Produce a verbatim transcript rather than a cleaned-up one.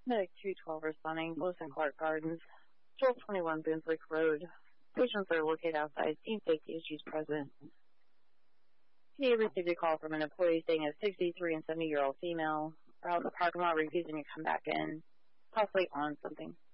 Medic two twelve responding, Lewis and Clark Gardens, twelve twenty-one Boonswick Road. Patients are located outside, team safety issues present. He received a call from an employee saying a sixty-three and seventy-year-old female are out in the parking lot refusing to come back in, possibly on something.